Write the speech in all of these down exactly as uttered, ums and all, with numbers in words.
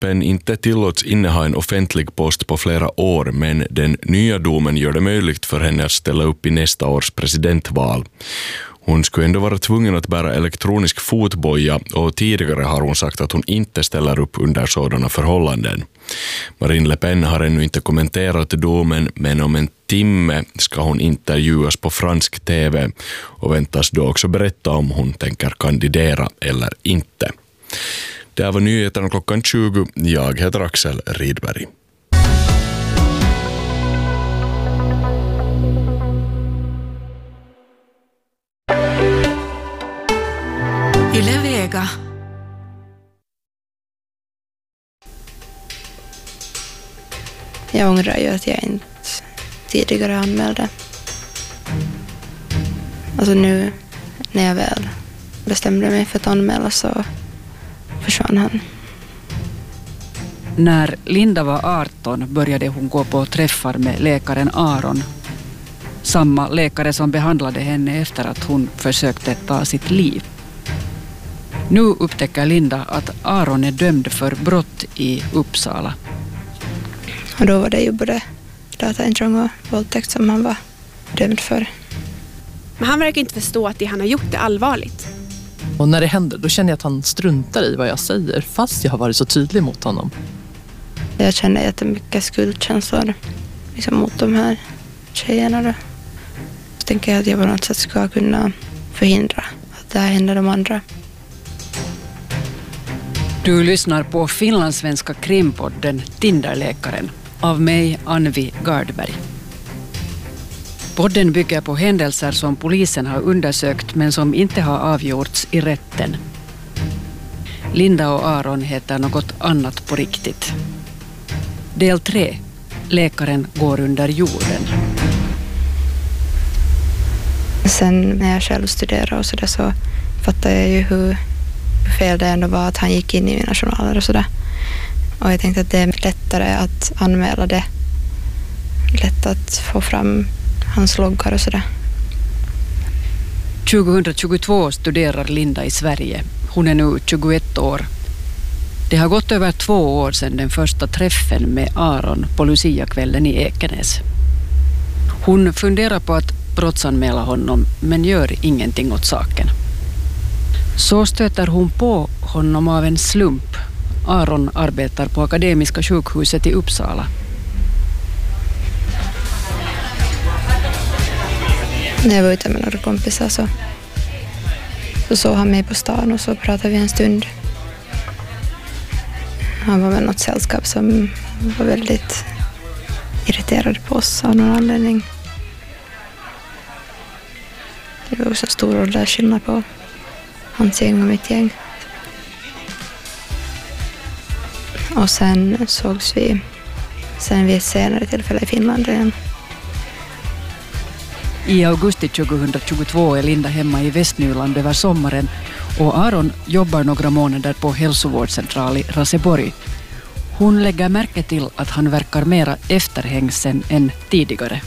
Pen inte tillåts inneha en offentlig post på flera år, men den nya domen gör det möjligt för henne att ställa upp i nästa års presidentval. Hon skulle ändå vara tvungen att bära elektronisk fotboja och tidigare har hon sagt att hon inte ställer upp under sådana förhållanden. Marine Le Pen har ännu inte kommenterat domen, men om en timme ska hon intervjuas på fransk tv och väntas då också berätta om hon tänker kandidera eller inte. Det här var nyheterna klockan tjugo. Jag heter Axel Rydberg. Yle Vega. Jag ångrar ju att jag inte tidigare anmälde. Alltså nu när jag väl bestämde mig för att anmäla så försvann han. När Linda var arton började hon gå på träffar med läkaren Aron. Samma läkare som behandlade henne efter att hon försökte ta sitt liv. Nu upptäcker Linda att Aron är dömd för brott i Uppsala. Och då var det ju både dataintrång och våldtäkt som han var dömd för. Men han verkar inte förstå att det han har gjort är allvarligt. Och när det händer, då känner jag att han struntar i vad jag säger, fast jag har varit så tydlig mot honom. Jag känner jättemycket skuldkänslor liksom mot de här tjejerna då. Så tänker jag att jag på något sätt ska kunna förhindra att det här händer de andra. Du lyssnar på finlandssvenska krimpodden Tinderläkaren av mig, Anvi Gardberg. Podden bygger på händelser som polisen har undersökt men som inte har avgjorts i rätten. Linda och Aron heter något annat på riktigt. Del tre. Läkaren går under jorden. Sen när jag själv studerade och sådär så fattade jag ju hur fel det ändå var att han gick in i mina journaler och sådär. Och jag tänkte att det är lättare att anmäla det. Lätt att få fram hans loggar och sådär. tjugohundratjugotvå studerar Linda i Sverige. Hon är nu tjugoett år. Det har gått över två år sedan den första träffen med Aron på Lucia-kvällen i Ekenäs. Hon funderar på att brottsanmäla honom men gör ingenting åt saken. Så stöter hon på honom av en slump. Aron arbetar på Akademiska sjukhuset i Uppsala. När jag var ute med några kompisar så, så såg han mig på stan och så pratade vi en stund. Han var med något sällskap som var väldigt irriterad på oss av någon anledning. Det var också stor åldersskillnad på hans gäng och mitt gäng. Och sen sågs vi sen vid ett senare tillfälle i Finland igen. I augusti tjugohundratjugotvå är Linda hemma i Västnyland över sommaren och Aron jobbar några månader på hälsovårdscentral i Raseborg. Hon lägger märke till att han verkar mera efterhängsen än tidigare.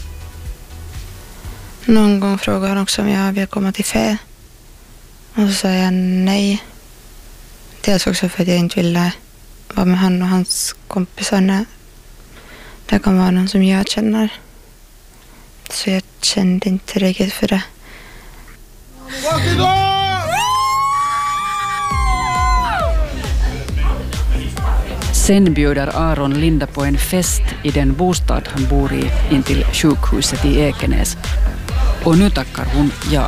Någon gång frågade han också om jag vill komma till Fä. Och så sa jag nej. Dels också för att jag inte ville vara med han och hans kompisar när det kan vara någon som jag känner. Så jag kände inte riktigt för det. Sen bjuder Aron Linda på en fest i den bostad han bor i intill sjukhuset i Ekenäs. Och nu tackar hon ja.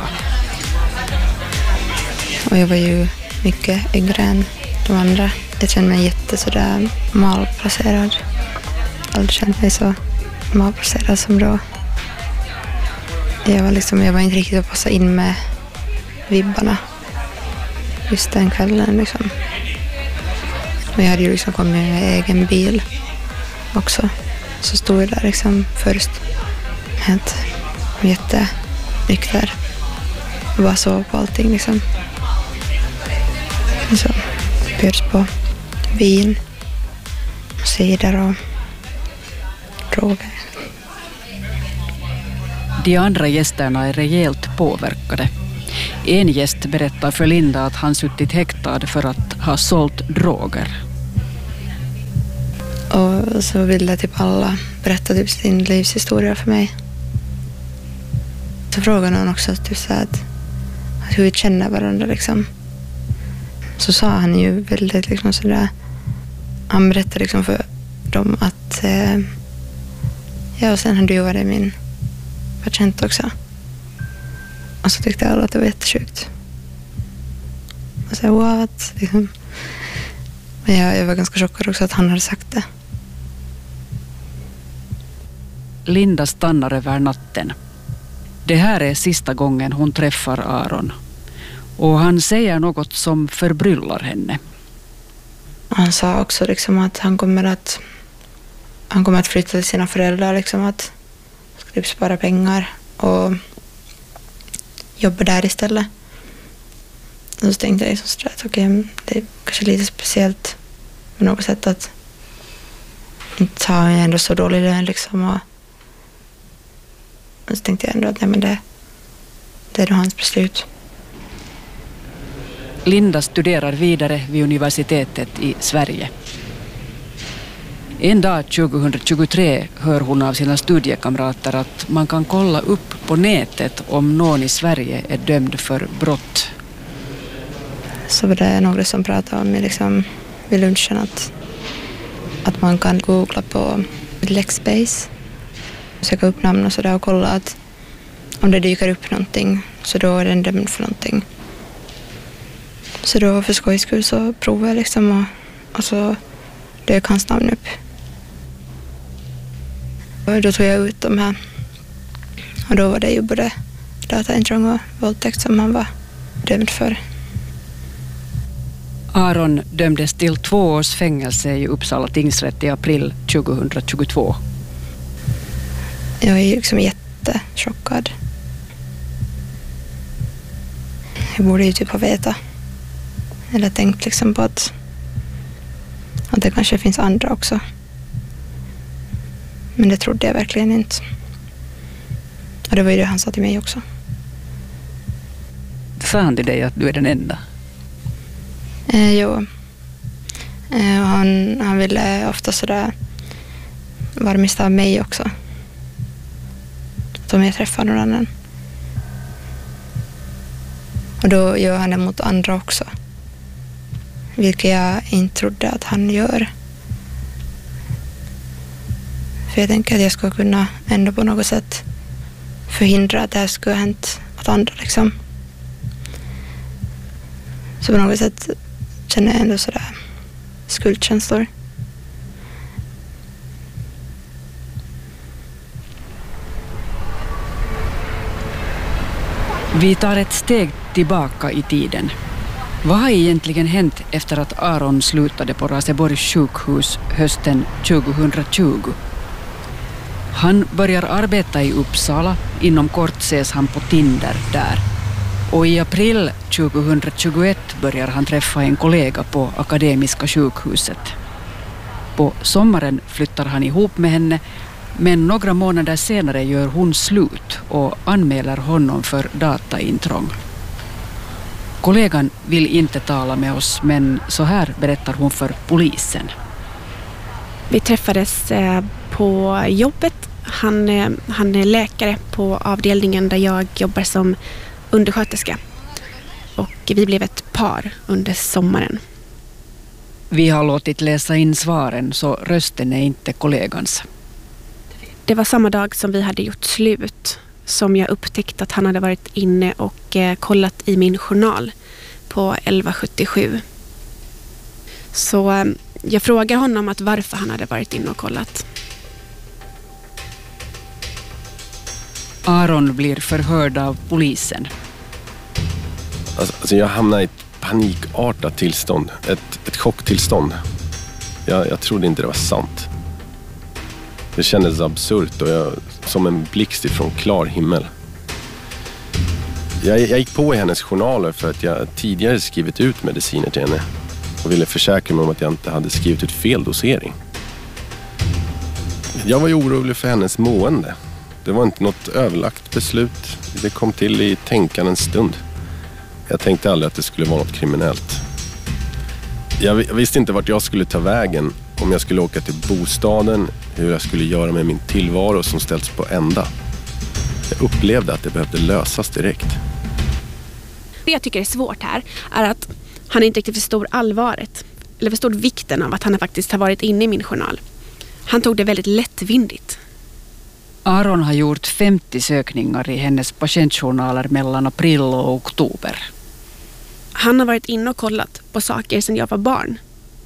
Och jag var ju mycket yngre än de andra. Jag kände mig jätte sådär malplacerad. Jag har aldrig känt mig så malplacerad som då. Jag var, liksom, jag var inte riktigt att passa in med vibbarna just den kvällen. Liksom. Och jag hade ju liksom kommit med egen bil också. Så stod jag där liksom först helt jättenykter och bara sov på allting. Liksom. Och så bjöds på vin, cider och droger. De andra gästerna är rejält påverkade. En gäst berättar för Linda att han suttit häktad för att ha sålt droger. Och så ville typ alla berätta typ sin livshistoria för mig. Så frågade någon också typ så att, att hur vi känner varandra liksom. Så sa han ju väldigt liksom sådär, han berättade liksom för dem att eh, ja, och sen hade du varit min patient också. Och så tyckte alla att det var jättesjukt. Och så what? Liksom. Men jag, jag var ganska chockad också att han hade sagt det. Linda stannar över natten. Det här är sista gången hon träffar Aron. Och han säger något som förbryllar henne. Han sa också liksom att han kommer att han kommer att flytta till sina föräldrar liksom, att ska typ spara pengar och jobba där istället. Och så tänkte jag liksom sådär att okej, okay, det är kanske lite speciellt på något sätt att inte ha ändå så dålig lön liksom. Och, och så tänkte jag ändå att nej, men det, det är då hans beslut. Linda studerar vidare vid universitetet i Sverige. En dag tjugohundratjugotre hör hon av sina studiekamrater att man kan kolla upp på nätet om någon i Sverige är dömd för brott. Så var det några som pratade om liksom, vid lunchen att, att man kan googla på Lexbase, söka upp namn och sådär och kolla att om det dyker upp någonting så då är den dömd för någonting. Så då för skojs skull så provade jag liksom och, och så dök hans namn upp. Och då tog jag ut de här och då var det ju både dataintrång och våldtäkt som han var dömd för. Aron dömdes till två års fängelse i Uppsala tingsrätt i april tjugohundratjugotvå. Jag är liksom jättechockad. Jag borde ju typ ha veta. Eller tänkt liksom på att, att det kanske finns andra också. Men det trodde jag verkligen inte. Och det var ju det han sa till mig också. Sa han till dig att du är den enda? Eh, jo. Eh, och han, han ville ofta sådär varmista av mig också. Att om jag träffar någon annan. Och då gör han det mot andra också. Vilket jag inte trodde att han gör. För jag tänker att jag ska kunna ändå på något sätt förhindra att det här skulle ha hänt åt andra liksom. Så på något sätt känner jag ändå sådär skuldkänslor. Vi tar ett steg tillbaka i tiden. Vad har egentligen hänt efter att Aron slutade på Raseborgs sjukhus hösten tjugohundratjugo? Han börjar arbeta i Uppsala, inom kort ses han på Tinder där. Och i april tjugohundratjugoett börjar han träffa en kollega på Akademiska sjukhuset. På sommaren flyttar han ihop med henne, men några månader senare gör hon slut och anmäler honom för dataintrång. Kollegan vill inte tala med oss, men så här berättar hon för polisen. Vi träffades på jobbet. Han, han är läkare på avdelningen där jag jobbar som undersköterska. Och vi blev ett par under sommaren. Vi har låtit läsa in svaren så rösten är inte kollegans. Det var samma dag som vi hade gjort slut som jag upptäckte att han hade varit inne och eh, kollat i min journal på elva sjuttiosju. Så eh, jag frågar honom att varför han hade varit inne och kollat. Aron blir förhörd av polisen. Alltså, alltså jag hamnade i ett panikartat tillstånd, ett, ett chocktillstånd. Jag, jag trodde inte det var sant. Det kändes absurt och jag, som en blixt ifrån klar himmel. Jag, jag gick på i hennes journaler för att jag tidigare skrivit ut mediciner till henne och ville försäkra mig om att jag inte hade skrivit ut fel dosering. Jag var ju orolig för hennes mående. Det var inte något överlagt beslut. Det kom till i tänkandens stund. Jag tänkte aldrig att det skulle vara något kriminellt. Jag visste inte vart jag skulle ta vägen om jag skulle åka till bostaden, hur jag skulle göra med min tillvaro som ställts på ända. Jag upplevde att det behövde lösas direkt. Det jag tycker är svårt här är att han inte riktigt förstod allvaret eller förstod vikten av att han faktiskt har varit inne i min journal. Han tog det väldigt lättvindigt. Aron har gjort femtio sökningar i hennes patientjournaler mellan april och oktober. Han har varit inne och kollat på saker sedan jag var barn.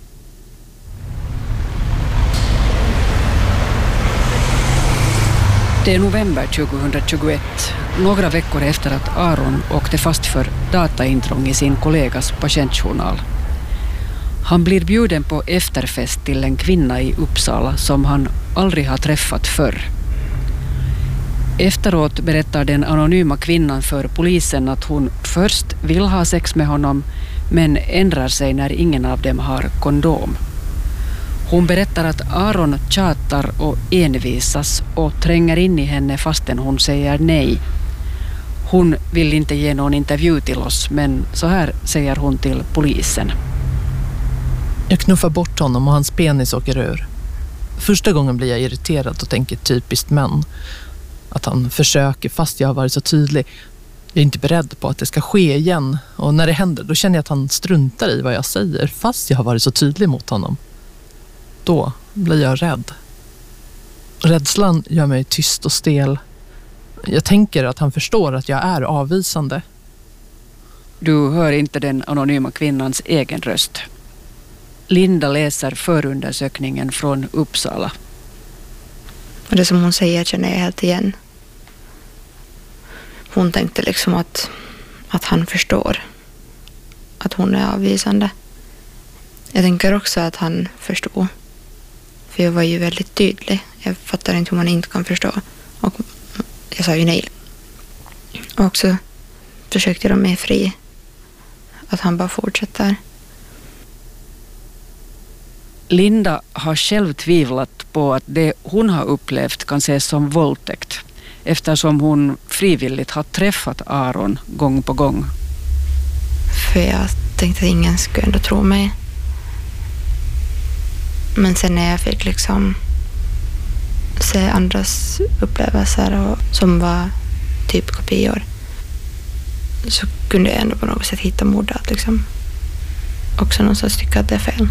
Det är november tjugohundratjugoett, några veckor efter att Aron åkte fast för dataintrång i sin kollegas patientjournal. Han blir bjuden på efterfest till en kvinna i Uppsala som han aldrig har träffat förr. Efteråt berättar den anonyma kvinnan för polisen att hon först vill ha sex med honom men ändrar sig när ingen av dem har kondom. Hon berättar att Aron tjatar och envisas och tränger in i henne fastän hon säger nej. Hon vill inte ge någon intervju till oss, men så här säger hon till polisen. Jag knuffar bort honom och hans penis åker ur. Första gången blir jag irriterad och tänker typiskt män. Att han försöker fast jag har varit så tydlig. Jag är inte beredd på att det ska ske igen. Och när det händer då känner jag att han struntar i vad jag säger fast jag har varit så tydlig mot honom. Då blir jag rädd. Rädslan gör mig tyst och stel. Jag tänker att han förstår att jag är avvisande. Du hör inte den anonyma kvinnans egen röst. Linda läser förundersökningen från Uppsala. Och det som hon säger känner jag helt igen. Hon tänkte liksom att, att han förstår att hon är avvisande. Jag tänker också att han förstod. För jag var ju väldigt tydlig. Jag fattar inte hur man inte kan förstå. Och jag sa ju nej. Och så försökte de mig fri. Att han bara fortsätter. Linda har själv tvivlat på att det hon har upplevt kan ses som våldtäkt. Eftersom hon frivilligt har träffat Aron gång på gång. För jag tänkte att ingen skulle ändå tro mig. Men sen när jag fick liksom se andras upplevelser och, som var typ kopior, så kunde jag ändå på något sätt hitta mordet liksom. Också någonstans tycker att det är fel.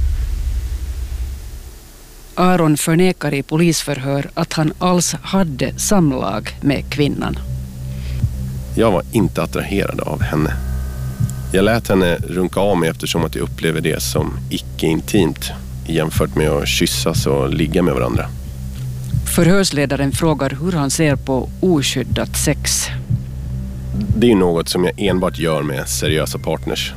Aron förnekar i polisförhör att han alls hade samlag med kvinnan. Jag var inte attraherad av henne. Jag lät henne runka av mig eftersom att jag upplever det som icke-intimt jämfört med att kyssas och ligga med varandra. Förhörsledaren frågar hur han ser på oskyddat sex. Det är något som jag enbart gör med seriösa partners.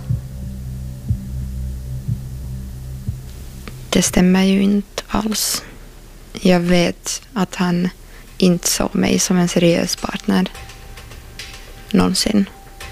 Det stämmer ju inte alls. Jag vet att han inte såg mig som en seriös partner. Någonsin.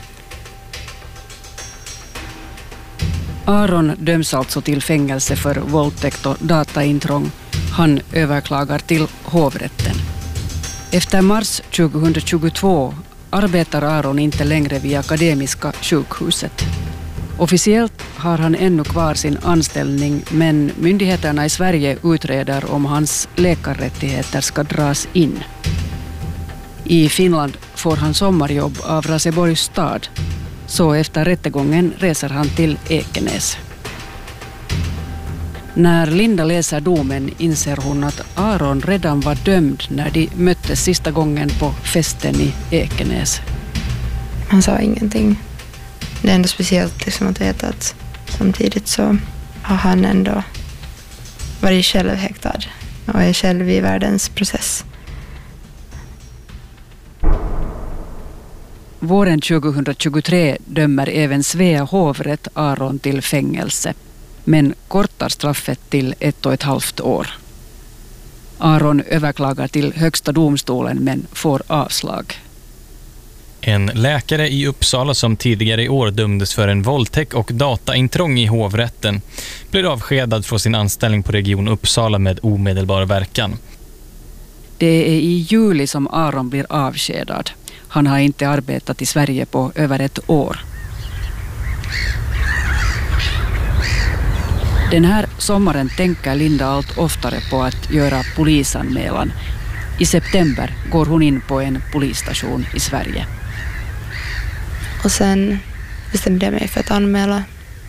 Aron döms alltså till fängelse för våldtäkt och dataintrång. Han överklagar till hovrätten. Efter mars tjugohundratjugotvå arbetar Aron inte längre vid Akademiska sjukhuset. Officiellt har han ännu kvar sin anställning, men myndigheterna i Sverige utreder om hans läkarrättigheter ska dras in. I Finland får han sommarjobb av Raseborgs stad, så efter rättegången reser han till Ekenäs. När Linda läser domen inser hon att Aron redan var dömd när de möttes sista gången på festen i Ekenäs. Han sa ingenting. Det är ändå speciellt liksom att veta att samtidigt så har han ändå varit självhäktad och är själv i världens process. Våren tjugohundratjugotre dömer även Svea hovrätt Aron till fängelse, men kortar straffet till ett och ett halvt år. Aron överklagar till högsta domstolen men får avslag. En läkare i Uppsala som tidigare i år dömdes för en våldtäkt och dataintrång i hovrätten blir avskedad från sin anställning på Region Uppsala med omedelbar verkan. Det är i juli som Aron blir avskedad. Han har inte arbetat i Sverige på över ett år. Den här sommaren tänker Linda allt oftare på att göra polisanmälan. I september går hon in på en polisstation i Sverige. Och sen bestämde jag mig för att anmäla.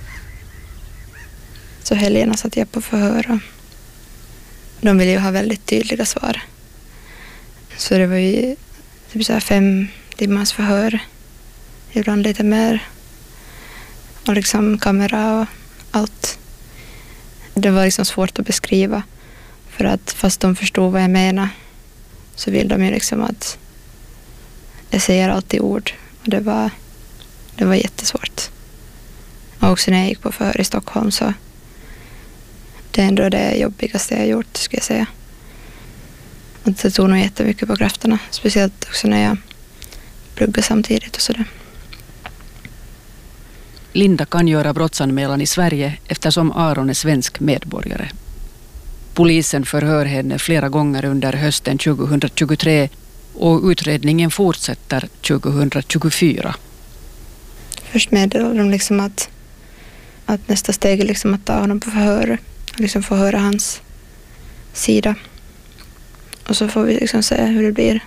Så helgerna satt jag på förhör. De ville ju ha väldigt tydliga svar. Så det var ju typ så här fem timmars förhör. Ibland lite mer. Och liksom kamera och allt. Det var liksom svårt att beskriva. För att fast de förstod vad jag menar så vill de ju liksom att jag säger alltid ord. Och det var, det var jättesvårt. Och också när jag gick på förhör i Stockholm så det är ändå det jobbigaste jag har gjort, skulle jag säga. Och det tog nog jättemycket på krafterna. Speciellt också när jag pluggade samtidigt och sådär. Linda kan göra brottsanmälan i Sverige eftersom Aron är svensk medborgare. Polisen förhör henne flera gånger under hösten tjugohundratjugotre och utredningen fortsätter tjugohundratjugofyra. Först meddelade de liksom att, att nästa steg är liksom att ta honom på förhör och liksom få höra hans sida. Och så får vi liksom se hur det blir.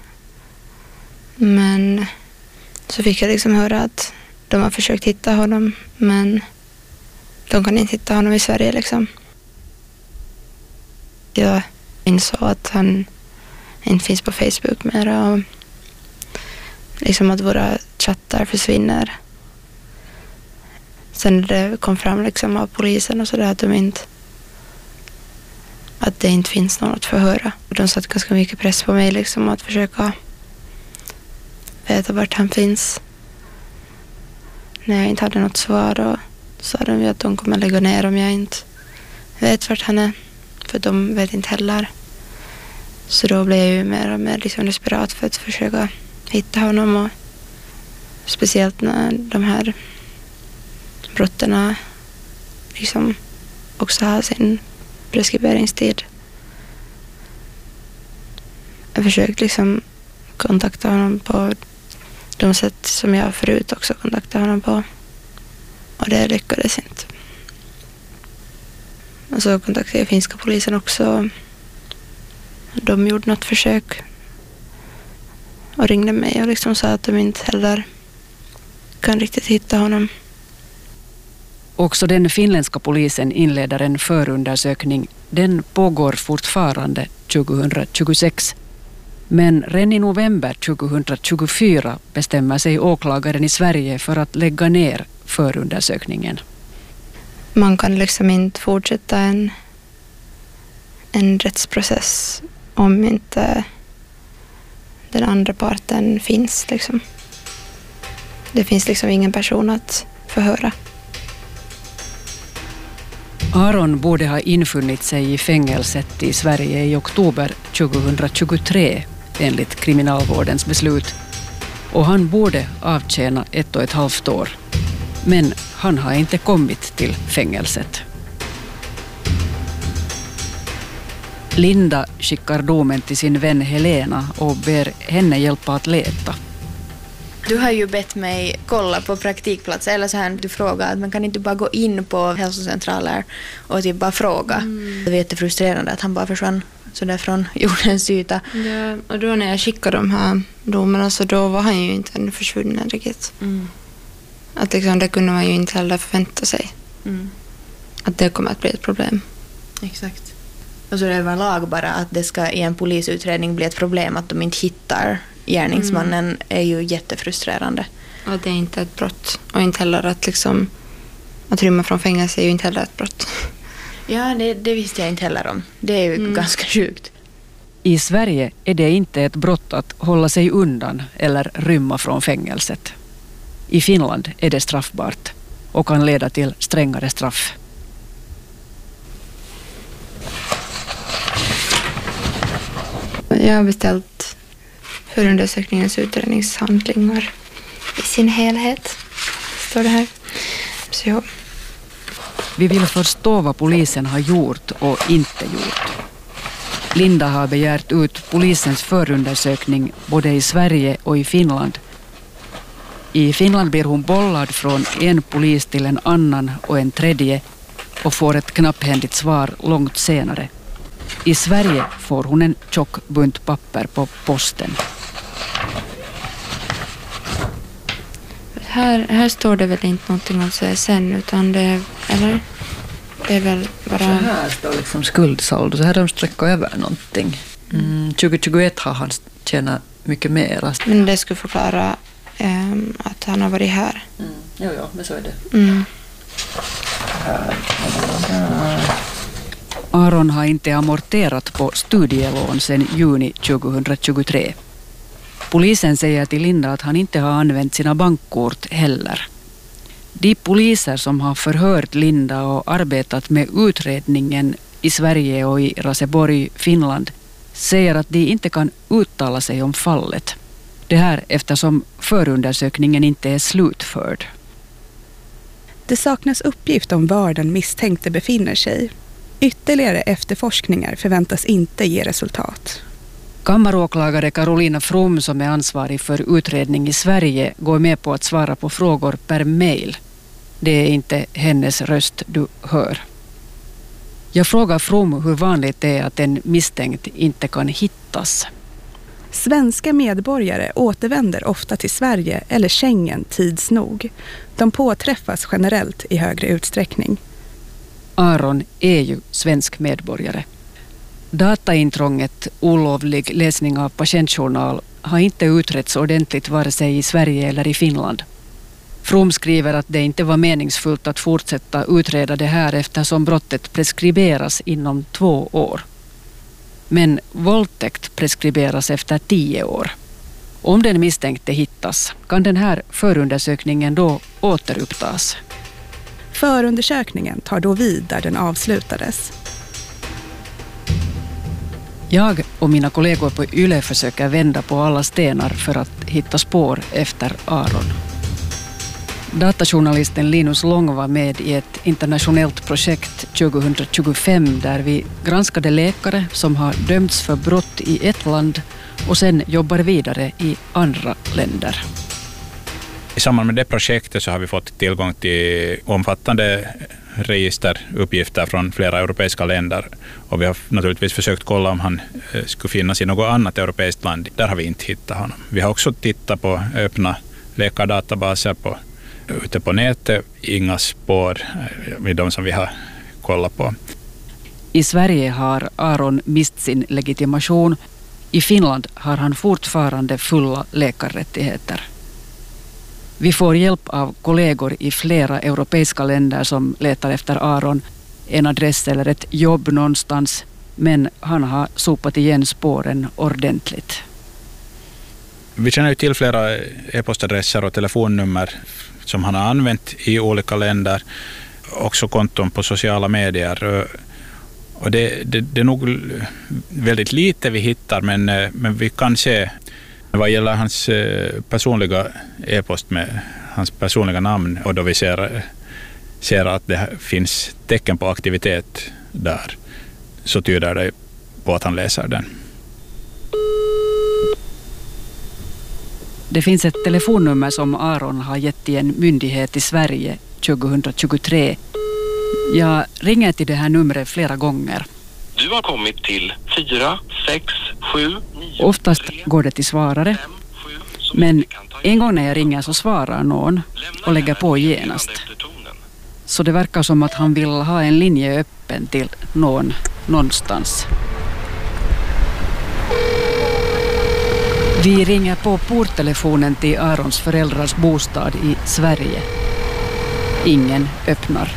Men så fick jag liksom höra att de har försökt hitta honom, men de kan inte hitta honom i Sverige liksom. Jag insåg att han inte finns på Facebook mer och liksom att våra chattar försvinner. Sen det kom fram liksom av polisen och så där att de inte att det inte finns något att förhöra. De satt ganska mycket press på mig liksom att försöka veta vart han finns. När jag inte hade något svar då sa de ju att de kommer lägga ner om jag inte vet vart han är. För de vet inte heller. Så då blev jag ju mer och mer liksom desperat för att försöka hitta honom. Och speciellt när de här brotten liksom också har sin preskriberingstid. Jag försökte liksom kontakta honom på de sätt som jag förut också kontaktade honom på. Och det lyckades inte. Och så kontaktade jag finska polisen också. De gjorde något försök och ringde mig och liksom sa att de inte heller kan riktigt hitta honom. Också den finländska polisen inleder en förundersökning. Den pågår fortfarande tjugohundratjugosex. Men redan i november tjugohundratjugofyra bestämmer sig åklagaren i Sverige för att lägga ner förundersökningen. Man kan liksom inte fortsätta en, en rättsprocess om inte den andra parten finns. Liksom. Det finns liksom ingen person att förhöra. Aron borde ha infunnit sig i fängelset i Sverige i oktober tjugohundratjugotre enligt kriminalvårdens beslut. Och han borde avtjäna ett och ett halvt år. Men han har inte kommit till fängelset. Linda skickar domen till sin vän Helena och ber henne hjälpa att leta. Du har ju bett mig kolla på praktikplatser eller så här du frågar att man kan inte bara gå in på hälsocentraler och typ bara fråga. Mm. Det är jättefrustrerande att han bara försvann så där från jordens yta. Ja, och då när jag skickade de här domarna så då var han ju inte ännu försvunnen riktigt. Mm. Att liksom, det kunde man ju inte heller förvänta sig. Mm. Att det kommer att bli ett problem. Exakt. Och så är det överlag bara att det ska i en polisutredning bli ett problem att de inte hittar gärningsmannen mm. är ju jättefrustrerande. Och det är inte ett brott. Och inte heller att liksom att rymma från fängelse är ju inte heller ett brott. Ja, det, det visste jag inte heller om. Det är ju mm. ganska sjukt. I Sverige är det inte ett brott att hålla sig undan eller rymma från fängelset. I Finland är det straffbart och kan leda till strängare straff. Jag har beställt förundersökningens utredningshandlingar i sin helhet. Står det här. Så ja. Vi vill förstå vad polisen har gjort och inte gjort. Linda har begärt ut polisens förundersökning både i Sverige och i Finland. I Finland blir hon bollad från en polis till en annan och en tredje. och får ett knapphändigt svar långt senare. I Sverige får hon en tjock bunt papper på posten. Här, här står det väl inte någonting om C S N utan det, eller? Det är väl bara... Så här står liksom skuldsaldo, så här har de sträckat över någonting. Mm, tjugohundratjugoett har han tjänat mycket mer. Men det skulle förklara um, att han har varit här. Mm. Jo, ja, men så är det. Mm. Aron har inte amorterat på studielån sedan juni tjugohundratjugotre. Polisen säger till Linda att han inte har använt sina bankkort heller. De poliser som har förhört Linda och arbetat med utredningen i Sverige och i Raseborg, Finland, säger att de inte kan uttala sig om fallet. Det här eftersom förundersökningen inte är slutförd. Det saknas uppgift om var den misstänkte befinner sig. Ytterligare efterforskningar förväntas inte ge resultat. Kammaråklagare Carolina From, som är ansvarig för utredning i Sverige, går med på att svara på frågor per mejl. Det är inte hennes röst du hör. Jag frågar From hur vanligt det är att en misstänkt inte kan hittas. Svenska medborgare återvänder ofta till Sverige eller Schengen tids nog. De påträffas generellt i högre utsträckning. Aron är ju svensk medborgare. Dataintrånget, olovlig läsning av patientjournal, har inte utretts ordentligt vare sig i Sverige eller i Finland. From skriver att det inte var meningsfullt att fortsätta utreda det här eftersom brottet preskriberas inom två år. Men våldtäkt preskriberas efter tio år. Om den misstänkte hittas kan den här förundersökningen då återupptas. Förundersökningen tar då vid där den avslutades. Jag och mina kollegor på Yle försöker vända på alla stenar för att hitta spår efter Aron. Datajournalisten Linus Long var med i ett internationellt projekt tjugohundratjugofem där vi granskade läkare som har dömts för brott i ett land och sen jobbar vidare i andra länder. I samband med det projektet så har vi fått tillgång till omfattande registeruppgifter från flera europeiska länder och vi har naturligtvis försökt kolla om han skulle finnas i något annat europeiskt land. Där har vi inte hittat honom. Vi har också tittat på öppna läkardatabaser på, ute på nätet. Inga spår med de som vi har kollat på. I Sverige har Aron mist sin legitimation. I Finland har han fortfarande fulla läkarrättigheter. Vi får hjälp av kollegor i flera europeiska länder som letar efter Aron, en adress eller ett jobb någonstans, men han har sopat igen spåren ordentligt. Vi känner ju till flera e-postadresser och telefonnummer som han har använt i olika länder, också konton på sociala medier. Och det, det, det är nog väldigt lite vi hittar, men, men vi kan se vad gäller hans personliga e-post med hans personliga namn och då vi ser, ser att det finns tecken på aktivitet där, så tyder det på att han läser den. Det finns ett telefonnummer som Aron har gett till en myndighet i Sverige tjugohundratjugotre. Jag ringer till det här numret flera gånger. Du har kommit till fyra, sex, sju, nio, Oftast går det till svarare, men en gång när jag ringer så svarar någon och lägger på genast. Så det verkar som att han vill ha en linje öppen till någon någonstans. Vi ringer på porttelefonen till Arons föräldrars bostad i Sverige. Ingen öppnar.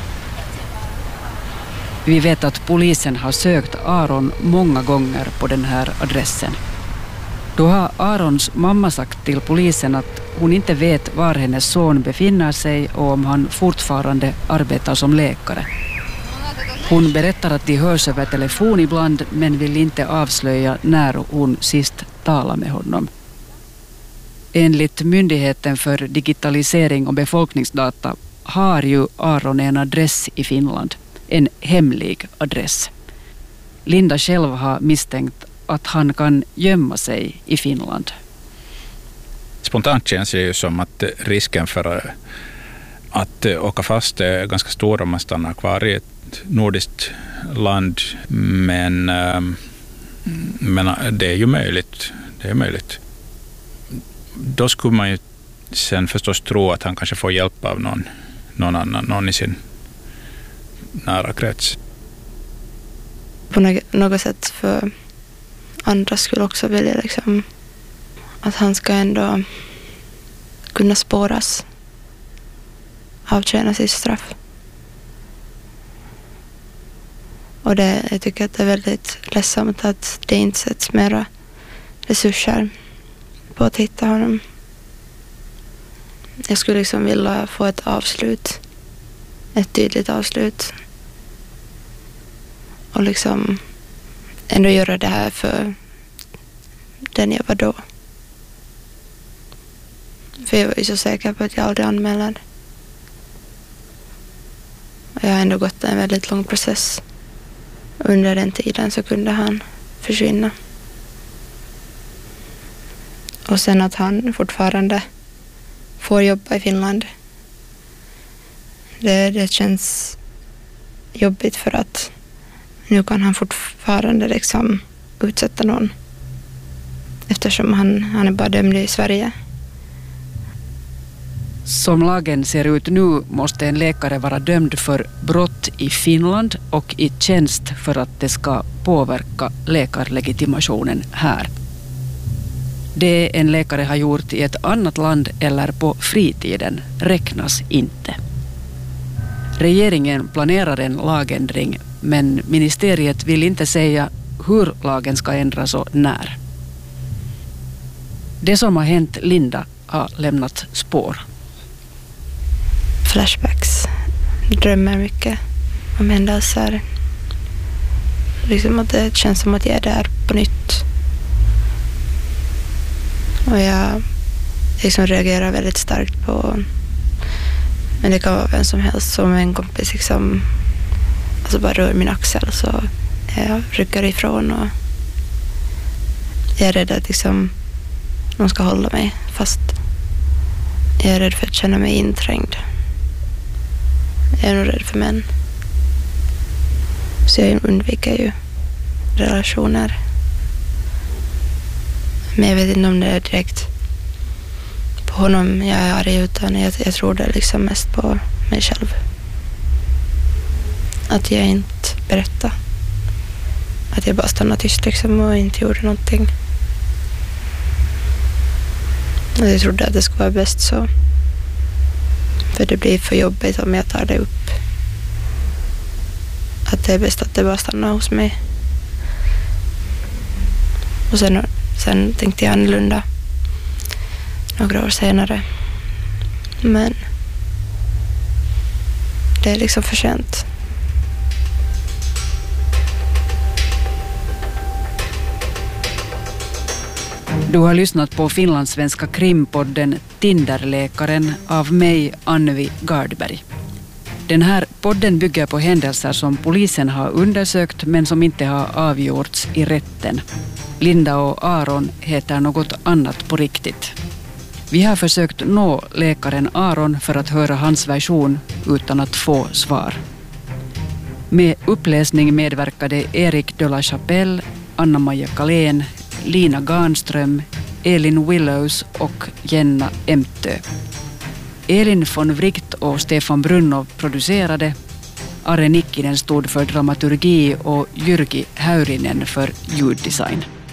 Vi vet att polisen har sökt Aron många gånger på den här adressen. Då har Arons mamma sagt till polisen att hon inte vet var hennes son befinner sig och om han fortfarande arbetar som läkare. Hon berättar att de hörs över telefon ibland men vill inte avslöja när hon sist talade med honom. Enligt Myndigheten för digitalisering och befolkningsdata har ju Aron en adress i Finland. En hemlig adress. Linda själv har misstänkt att han kan gömma sig i Finland. Spontant känns det ju som att risken för att åka fast är ganska stor om man stannar kvar i ett nordiskt land, men, men det är ju möjligt. Det är möjligt. Då skulle man ju sen förstås tro att han kanske får hjälp av någon, någon annan, någon i sin nära krets. På något sätt för andra skulle också vilja liksom att han ska ändå kunna spåras, avtjäna sitt straff. Och det, jag tycker att det är väldigt ledsamt att det inte sätts mera resurser på att hitta honom. Jag skulle liksom vilja få ett avslut, ett tydligt avslut. Och liksom ändå göra det här för den jag var då. För jag var ju så säker på att jag aldrig anmälde. Och jag har ändå gått en väldigt lång process. Under den tiden så kunde han försvinna. Och sen att han fortfarande får jobba i Finland. Det, det känns jobbigt för att nu kan han fortfarande liksom utsätta någon. Eftersom han, han är bara dömd i Sverige. Som lagen ser ut nu måste en läkare vara dömd för brott i Finland och i tjänst för att det ska påverka läkarlegitimationen här. Det en läkare har gjort i ett annat land eller på fritiden räknas inte. Regeringen planerar en lagändring, men ministeriet vill inte säga hur lagen ska ändras och när. Det som har hänt Linda har lämnat spår. Flashbacks. Drömmer mycket om händelser. Liksom att det känns som att jag är där på nytt. Och jag liksom reagerar väldigt starkt på, men det kan vara vem som helst, som en kompis liksom alltså bara rör min axel så jag rycker ifrån och jag är rädd att liksom någon ska hålla mig fast. Jag är rädd för att känna mig inträngd. Jag är nog rädd för män. Så jag undviker ju relationer. Men jag vet inte om det är direkt på honom jag är arg, utan jag, jag tror det är liksom mest på mig själv. Att jag inte berättar. Att jag bara stannade tyst liksom och inte gjorde någonting. Och jag trodde att det skulle vara bäst så. För det blir för jobbigt om jag tar det upp. Att det är bäst att det bara stannar hos mig. Och sen, sen tänkte jag annorlunda några år senare. Men det är liksom för sent. Du har lyssnat på finlandssvenska krimpodden Tinderläkaren av mig, Annevi Gardberg. Den här podden bygger på händelser som polisen har undersökt men som inte har avgjorts i rätten. Linda och Aron heter något annat på riktigt. Vi har försökt nå läkaren Aron för att höra hans version utan att få svar. Med uppläsning medverkade Erik de la Chapelle, Anna-Maja Kalén, Lina Garnström, Elin Willows och Jenna Emtö. Elin von Wright och Stefan Brunnov producerade. Are Nikkinen stod för dramaturgi och Jyrki Häyrinen för ljuddesign.